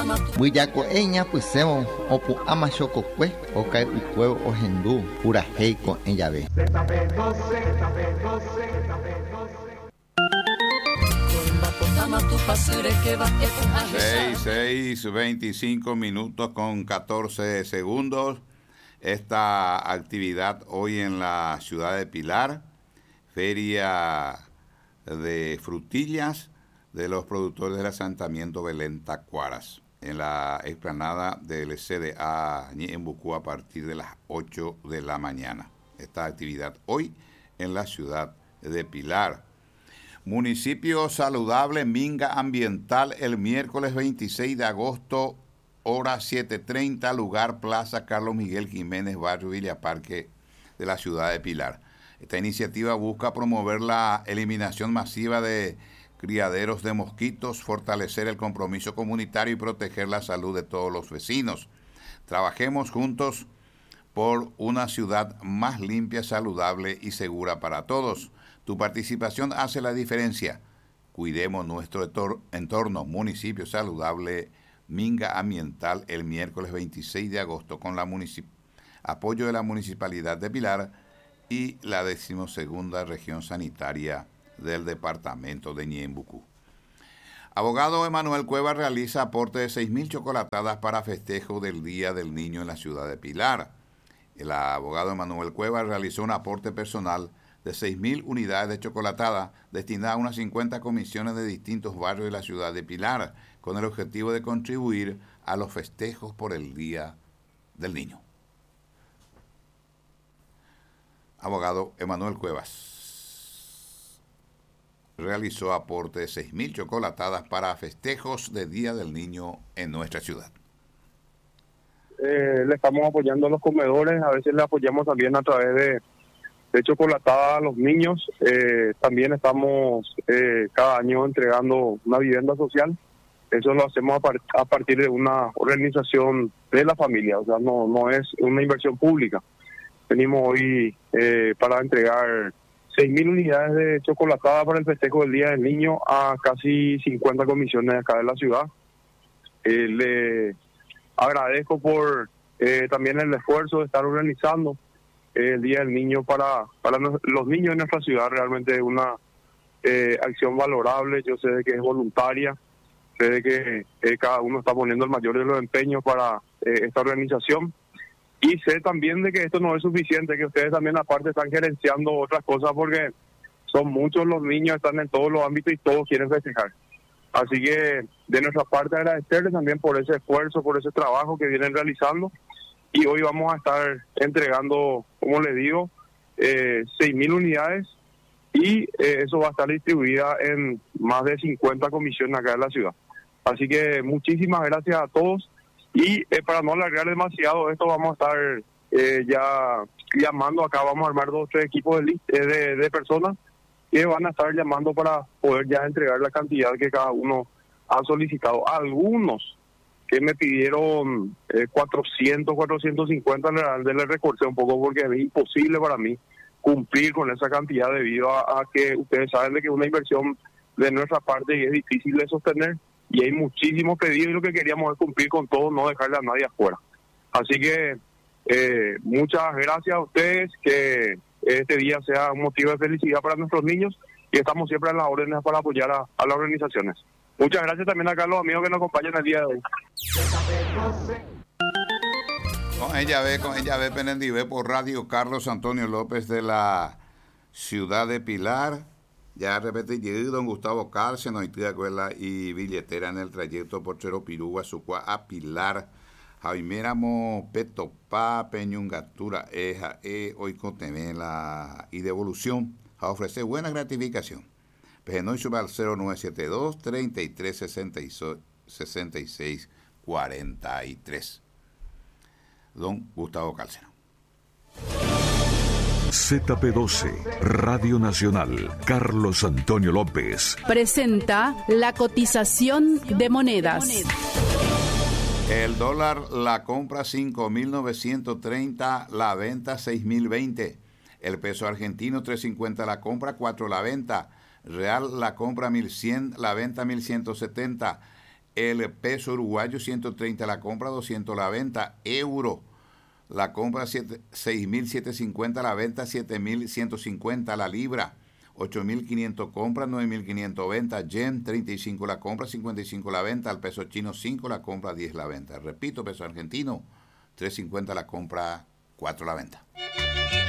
Buillacoeña pusemos opu ama chococue ocae ucuevo ohendú pura heico en llave. 25 minutos con 14 segundos. Esta actividad hoy en la ciudad de Pilar, feria de frutillas de los productores del asentamiento Belén Tacuaras, en la explanada del CDA Ñembucú a partir de las 8 de la mañana. Esta actividad hoy en la ciudad de Pilar. Municipio saludable, Minga Ambiental, el miércoles 26 de agosto, hora 7:30, lugar Plaza Carlos Miguel Jiménez, barrio Villa Parque de la ciudad de Pilar. Esta iniciativa busca promover la eliminación masiva de criaderos de mosquitos, fortalecer el compromiso comunitario y proteger la salud de todos los vecinos. Trabajemos juntos por una ciudad más limpia, saludable y segura para todos. Tu participación hace la diferencia. Cuidemos nuestro entorno. Municipio saludable, Minga Ambiental, el miércoles 26 de agosto, con apoyo de la Municipalidad de Pilar y la 12ª Región Sanitaria del Departamento de Ñembucú. Abogado Emanuel Cueva realiza aporte de 6.000 chocolatadas para festejo del Día del Niño en la ciudad de Pilar. El abogado Emanuel Cueva realizó un aporte personal de 6.000 unidades de chocolatada destinadas a unas 50 comisiones de distintos barrios de la ciudad de Pilar, con el objetivo de contribuir a los festejos por el Día del Niño. Abogado Emanuel Cuevas realizó aporte de 6.000 chocolatadas para festejos de Día del Niño en nuestra ciudad. Le estamos apoyando a los comedores, a veces le apoyamos también a través de chocolatada a los niños. También estamos cada año entregando una vivienda social. Eso lo hacemos a partir de una organización de la familia, o sea, no es una inversión pública. Venimos hoy para entregar 6.000 unidades de chocolatada para el festejo del Día del Niño a casi 50 comisiones acá de la ciudad. Le agradezco por también el esfuerzo de estar organizando el Día del Niño para los niños de nuestra ciudad. Realmente es una acción valorable. Yo sé de que es voluntaria, sé de que cada uno está poniendo el mayor de los empeños para esta organización, y sé también de que esto no es suficiente, que ustedes también aparte están gerenciando otras cosas, porque son muchos los niños, están en todos los ámbitos y todos quieren festejar. Así que de nuestra parte agradecerles también por ese esfuerzo, por ese trabajo que vienen realizando. Y hoy vamos a estar entregando, como les digo, 6.000 unidades, y eso va a estar distribuida en más de 50 comisiones acá en la ciudad. Así que muchísimas gracias a todos, y para no alargar demasiado esto, vamos a estar ya llamando acá, vamos a armar 2 o 3 equipos de personas que van a estar llamando para poder ya entregar la cantidad que cada uno ha solicitado. Algunos que me pidieron 400, 450, le recorté un poco porque es imposible para mí cumplir con esa cantidad debido a que ustedes saben de que es una inversión de nuestra parte y es difícil de sostener, y hay muchísimos pedidos, y lo que queríamos es cumplir con todo, no dejarle a nadie afuera. Así que muchas gracias a ustedes, que este día sea un motivo de felicidad para nuestros niños, y estamos siempre en las órdenes para apoyar a las organizaciones. Muchas gracias también acá a los amigos que nos acompañan el día de hoy. Con ella ve Penendivé por Radio Carlos Antonio López de la ciudad de Pilar. Ya repetí, don Gustavo Cárcel, Noitía y billetera en el trayecto por Cheropirú, Azucua a Pilar. Jaiméramo, Petopá, Peñungatura, Eja, hoy conteme la y devolución a ofrecer buena gratificación. Penoy sube al 0972 33 66 43. Don Gustavo Calceno. ZP12, Radio Nacional, Carlos Antonio López. Presenta la cotización de monedas. El dólar, la compra 5.930, la venta 6.020. El peso argentino 3.50 la compra, 4 la venta. Real, la compra 1.100, la venta 1.170. El peso uruguayo 130 la compra, 200 la venta. Euro, la compra 6.750 la venta, 7.150 la libra. 8.500 compra, 9.500 venta. Yen 35 la compra, 55 la venta. El peso chino 5 la compra, 10 la venta. Repito, peso argentino 3.50 la compra, 4 la venta.